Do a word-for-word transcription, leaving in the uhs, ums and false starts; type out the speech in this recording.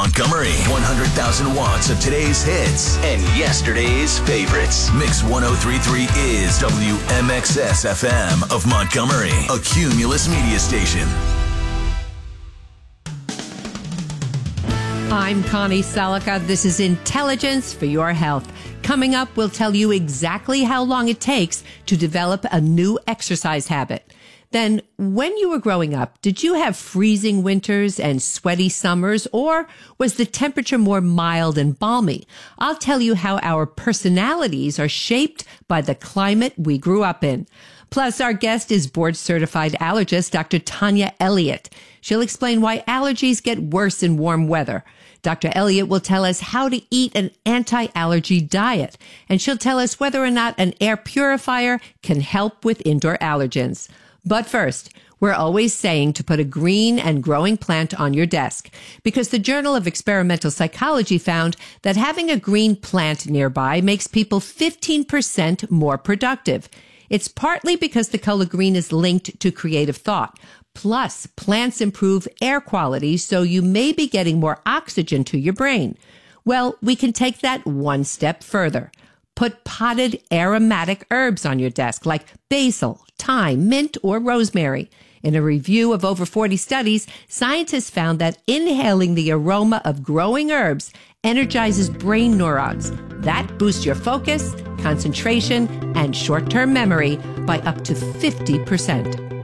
Montgomery. one hundred thousand watts of today's hits and yesterday's favorites. Mix one oh three point three is W M X S F M of Montgomery, a Cumulus media station. I'm Connie Salica. This is Intelligence for Your Health. Coming up, we'll tell you exactly how long it takes to develop a new exercise habit. Then, when you were growing up, did you have freezing winters and sweaty summers, or was the temperature more mild and balmy? I'll tell you how our personalities are shaped by the climate we grew up in. Plus, our guest is board-certified allergist, Doctor Tanya Elliott. She'll explain why allergies get worse in warm weather. Doctor Elliott will tell us how to eat an anti-allergy diet, and she'll tell us whether or not an air purifier can help with indoor allergens. But first, we're always saying to put a green and growing plant on your desk, because the Journal of Experimental Psychology found that having a green plant nearby makes people fifteen percent more productive. It's partly because the color green is linked to creative thought. Plus, plants improve air quality, so you may be getting more oxygen to your brain. Well, we can take that one step further. Put potted aromatic herbs on your desk, like basil, thyme, mint, or rosemary. In a review of over forty studies, scientists found that inhaling the aroma of growing herbs energizes brain neurons. That boosts your focus, concentration, and short-term memory by up to fifty percent.